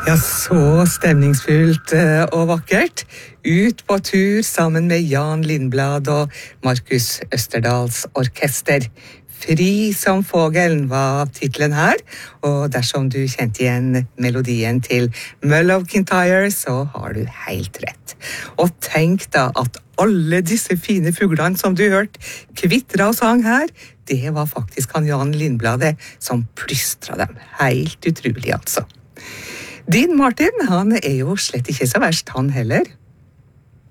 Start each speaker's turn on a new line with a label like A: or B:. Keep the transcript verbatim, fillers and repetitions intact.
A: Ja, så stemningsfullt og vakkert. Ut på tur sammen med Jan Lindblad og Markus Østerdals orkester. Fri som fågelen var titlen her, og dersom du kjente igjen melodien til Mull of Kintyre, så har du helt rett. Og tenk da at alle disse fine fuglene som du hørte kvittra og sang her, det var faktisk han Jan Lindblad som plystra dem. Helt utrolig altså. Dean Martin, han er jo slett ikke så verst han heller.